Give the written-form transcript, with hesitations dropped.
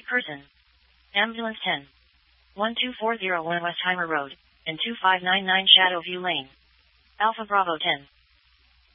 person. Ambulance 10. 12401 Westheimer Road, and 2599 Shadow View Lane. Alpha Bravo 10.